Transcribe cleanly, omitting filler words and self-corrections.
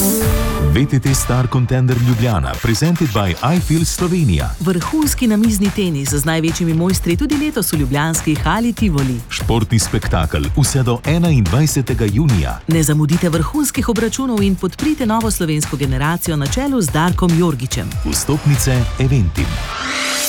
VTT Star Contender Ljubljana, presented by iFeel Slovenija. Vrhunski namizni tenis z največjimi mojstri tudi letos v ljubljanski hali Tivoli. Športni spektakel vse do 21. junija. Ne zamudite vrhunskih obračunov in podprite novo slovensko generacijo na čelu z Darkom Jorgičem. Vstopnice Eventim.